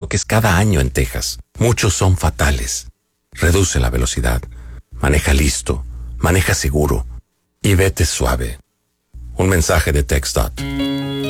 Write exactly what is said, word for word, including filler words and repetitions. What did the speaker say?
choques cada año en Texas. Muchos son fatales. Reduce la velocidad. Maneja listo. Maneja seguro. Y vete suave. Un mensaje de TxDOT.